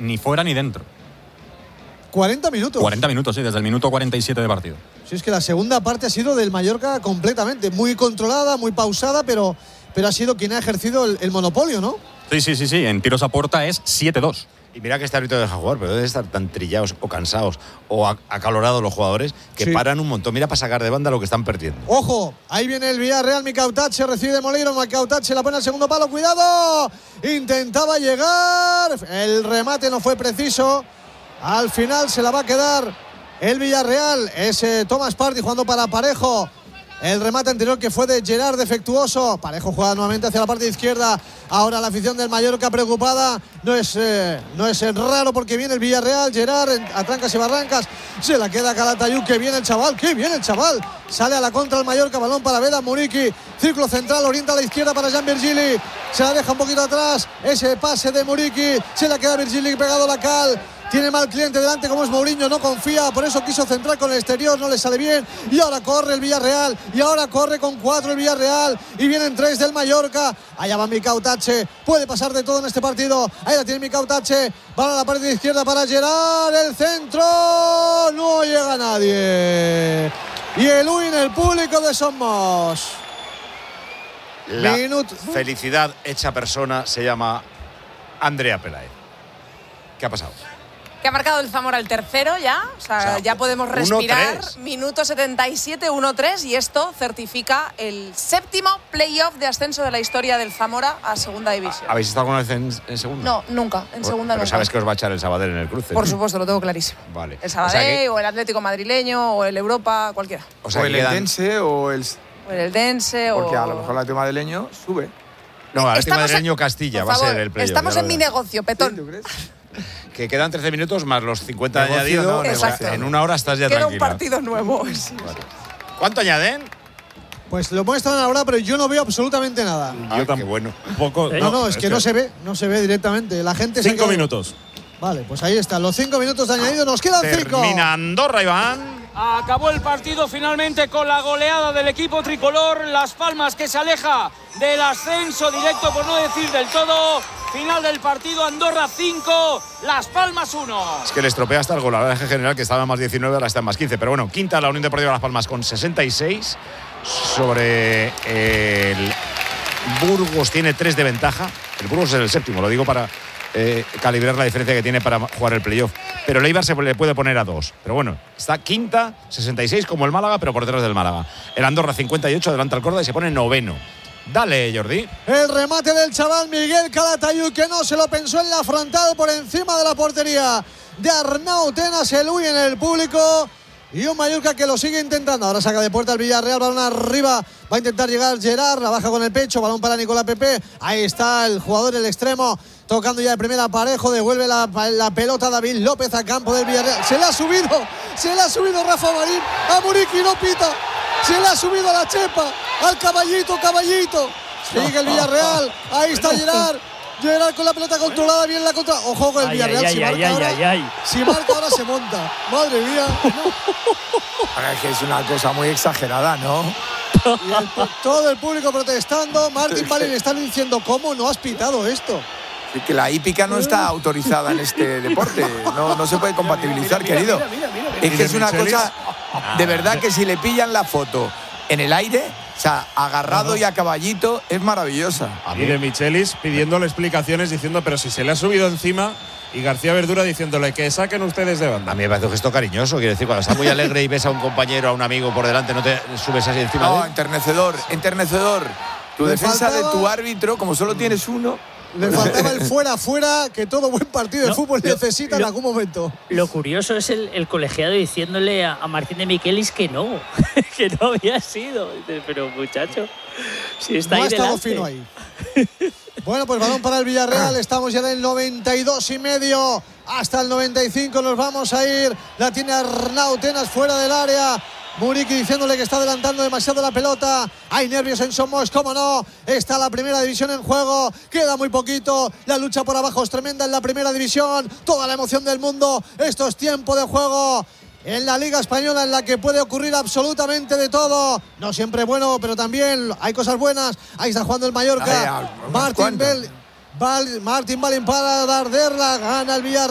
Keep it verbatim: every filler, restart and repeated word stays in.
ni fuera ni dentro. cuarenta minutos. cuarenta minutos, sí, desde el minuto cuarenta y siete de partido. Sí, es que la segunda parte ha sido del Mallorca completamente, muy controlada, muy pausada, pero, pero ha sido quien ha ejercido el, el monopolio, ¿no? Sí, sí, sí, sí, en tiros a puerta es siete dos. Y mira que este árbitro deja jugar, pero deben estar tan trillados o cansados o acalorados los jugadores que sí. paran un montón. Mira para sacar de banda lo que están perdiendo. Ojo, ahí viene el Villarreal, Micautache recibe de Moleiro, Micautache la pone al segundo palo, cuidado, intentaba llegar, el remate no fue preciso, al final se la va a quedar el Villarreal, ese Thomas Partey jugando para Parejo. El remate anterior que fue de Gerard defectuoso. Parejo juega nuevamente hacia la parte izquierda. Ahora la afición del Mallorca preocupada. No es, eh, no es raro porque viene el Villarreal. Gerard a trancas y barrancas. Se la queda Calatayud. Que viene el chaval. Que viene el chaval. Sale a la contra el Mallorca. Balón para Veda Muriqui. Círculo central. Orienta a la izquierda para Jan Virgili. Se la deja un poquito atrás. Ese pase de Muriqui. Se la queda Virgili pegado a la cal. Tiene mal cliente delante como es Mourinho, no confía, por eso quiso centrar con el exterior, no le sale bien. Y ahora corre el Villarreal, y ahora corre con cuatro el Villarreal, y vienen tres del Mallorca. Allá va Micautache, puede pasar de todo en este partido. Ahí la tiene Micautache, va a la parte izquierda para Gerard, el centro, no llega nadie. Y el win, el público de Somos. La Minuto. felicidad hecha persona se llama Andrea Pelaez. ¿Qué ha pasado? Que ha marcado el Zamora el tercero ya, o sea, o sea ya podemos respirar. Minuto setenta y siete, uno tres, y esto certifica el séptimo playoff de ascenso de la historia del Zamora a segunda división. ¿Habéis estado alguna vez en, en segunda? No, nunca, en segunda Pero nunca. sabes que os va a echar el Sabadell en el cruce. Por ¿no? supuesto, lo tengo clarísimo. Vale. El Sabadell, o, sea que... o el Atlético madrileño, o el Europa, cualquiera. O sea, o el quedan... Eldense o el... O el Eldense, Porque o... a lo mejor el Atlético madrileño sube. No, el Atlético madrileño Castilla por va favor, a ser el playoff. Estamos en mi negocio, Petón. ¿Sí, tú crees? Que quedan trece minutos más los cincuenta negocio, añadidos. No, o sea, en una hora estás ya Queda tranquila. un partido nuevo. Sí, vale. sí. ¿Cuánto añaden? Pues lo muestran ahora, pero yo no veo absolutamente nada. Ah, yo también. Bueno. Poco, no, no, no, es, es que, que no se ve, no se ve directamente. La gente cinco se minutos. Vale, pues ahí están los cinco minutos de añadido. Nos quedan cinco. Termina Andorra, Iván. Acabó el partido finalmente con la goleada del equipo tricolor. Las Palmas, que se aleja del ascenso directo, por no decir del todo. Final del partido, Andorra cinco, Las Palmas uno. Es que le estropea hasta el golaveraje general, que estaba en más diecinueve, ahora está en más quince. Pero bueno, quinta la Unión Deportiva Las Palmas con sesenta y seis. Sobre el Burgos tiene tres de ventaja. El Burgos es el séptimo, lo digo para eh, calibrar la diferencia que tiene para jugar el playoff. Pero el Eibar se le puede poner a dos. Pero bueno, está quinta, sesenta y seis como el Málaga, pero por detrás del Málaga. El Andorra cincuenta y ocho, adelanta al Córdoba y se pone noveno. Dale, Jordi. El remate del chaval Miguel Calatayud, que no se lo pensó en la frontal, por encima de la portería de Arnau Tenas, el Uy en el público. Y un Mallorca que lo sigue intentando. Ahora saca de puerta el Villarreal, balón arriba. Va a intentar llegar Gerard, la baja con el pecho, balón para Nicolás Pepe. Ahí está el jugador, el extremo, tocando ya de primera Parejo. Devuelve la, la pelota David López a campo del Villarreal. Se le ha subido, se le ha subido Rafa Marín a Muriqui, no pita. Se le ha subido a la chepa, al caballito, caballito. Sigue el Villarreal, ahí está Gerard. Gerard con la pelota controlada, bien la contra. Ojo con el Villarreal, ay, si, ay, marca ay, ahora, ay, ay. si marca ahora se monta. Madre mía. Ahora es que es una cosa muy exagerada, ¿no? Y el, todo el público protestando. Martín Valli le están diciendo, ¿cómo no has pitado esto? Sí, que la hípica no está autorizada en este deporte. No, no se puede compatibilizar, mira, mira, mira, querido. Mira, mira, mira, mira. Es que es una cosa, de verdad, que si le pillan la foto en el aire, o sea, agarrado uh-huh. y a caballito, es maravillosa. Y de Michelis pidiéndole explicaciones, diciendo, pero si se le ha subido encima. Y García Verdura diciéndole que saquen ustedes de banda. A mí me parece un gesto cariñoso. Quiero decir, cuando estás muy alegre y ves a un compañero, a un amigo por delante, no te subes así encima no, de él. enternecedor, enternecedor. Tu Le defensa faltaba... de tu árbitro, como solo tienes uno. Le faltaba el fuera, fuera, que todo buen partido de no, fútbol lo, necesita lo, en algún momento. Lo curioso es el, el colegiado diciéndole a, a Martín de Michelis que no, que no había sido. Pero muchacho, si está no ahí ha estado delante. fino ahí. Bueno, pues balón para el Villarreal. Estamos ya en el noventa y dos y medio. Hasta el noventa y cinco nos vamos a ir. La tiene Arnau Tenas fuera del área. Muriqui diciéndole que está adelantando demasiado la pelota. Hay nervios en Somos, cómo no. Está la primera división en juego. Queda muy poquito. La lucha por abajo es tremenda en la primera división. Toda la emoción del mundo. Esto es tiempo de juego en la Liga Española, en la que puede ocurrir absolutamente de todo. No siempre bueno, pero también hay cosas buenas. Ahí está jugando el Mallorca. Martín Bell, Val, Martín Valin para Darderla. Gana el Villarreal.